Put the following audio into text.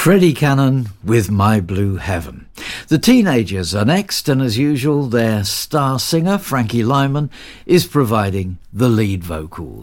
Freddie Cannon with My Blue Heaven. The Teenagers are next, and as usual, their star singer, Frankie Lyman, is providing the lead vocals.